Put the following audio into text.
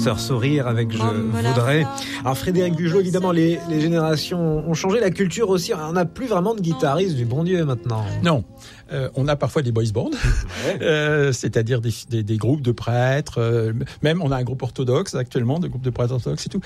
Sœur Sourire avec Je voudrais. Alors Frédéric Bugelot, évidemment, les générations ont changé, la culture aussi. On n'a plus vraiment de guitaristes du bon Dieu maintenant. Non, on a parfois des boys bands, c'est-à-dire des groupes de prêtres. Même on a un groupe orthodoxe actuellement, des groupes de prêtres orthodoxes et tout.